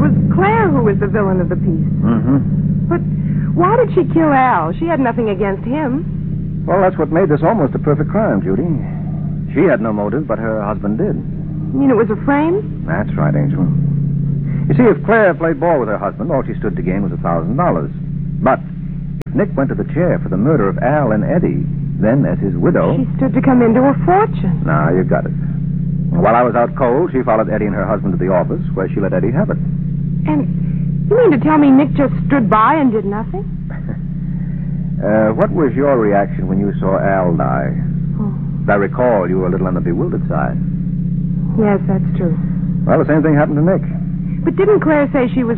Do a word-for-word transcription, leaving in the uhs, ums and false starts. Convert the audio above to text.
was Claire who was the villain of the piece. Mm-hmm. But why did she kill Al? She had nothing against him. Well, that's what made this almost a perfect crime, Judy. She had no motive, but her husband did. You mean it was a frame? That's right, Angel. You see, if Claire played ball with her husband, all she stood to gain was a thousand dollars. But if Nick went to the chair for the murder of Al and Eddie, then as his widow... She stood to come into a fortune. Now, you got it. While I was out cold, she followed Eddie and her husband to the office, where she let Eddie have it. And you mean to tell me Nick just stood by and did nothing? uh, what was your reaction when you saw Al die? Oh. I recall you were a little on the bewildered side. Yes, that's true. Well, the same thing happened to Nick. But didn't Claire say she was